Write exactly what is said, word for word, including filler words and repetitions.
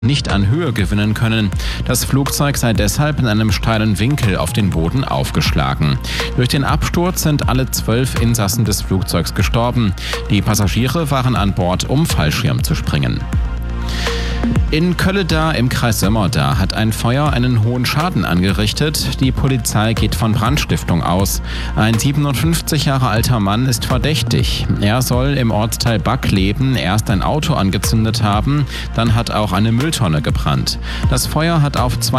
nicht an Höhe gewinnen können. Das Flugzeug sei deshalb in einem steilen Winkel auf den Boden aufgeschlagen. Durch den Absturz sind alle zwölf Insassen des Flugzeugs gestorben. Die Passagiere waren an Bord, um Fallschirm zu springen. In Kölleda im Kreis Sömmerda hat ein Feuer einen hohen Schaden angerichtet. Die Polizei geht von Brandstiftung aus. Ein siebenundfünfzig Jahre alter Mann ist verdächtig. Er soll im Ortsteil Backleben erst ein Auto angezündet haben, dann hat auch eine Mülltonne gebrannt. Das Feuer hat auf zwei